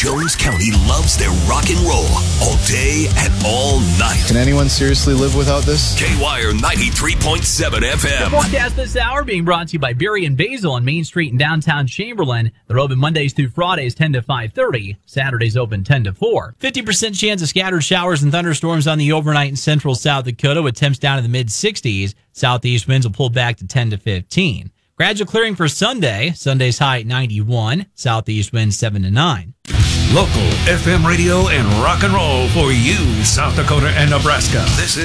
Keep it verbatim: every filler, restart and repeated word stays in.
Jones County loves their rock and roll all day and all night. Can anyone seriously live without this? K-Wire ninety-three point seven F M. The forecast this hour being brought to you by Berry and Basil on Main Street in downtown Chamberlain. They're open Mondays through Fridays ten to five thirty. Saturdays open ten to four. fifty percent chance of scattered showers and thunderstorms on the overnight in central South Dakota with temps down in the mid-sixties. Southeast winds will pull back to ten to fifteen. Gradual clearing for Sunday. Sunday's high at ninety-one. Southeast winds seven to nine. Local F M radio and rock and roll for you, South Dakota and Nebraska. This is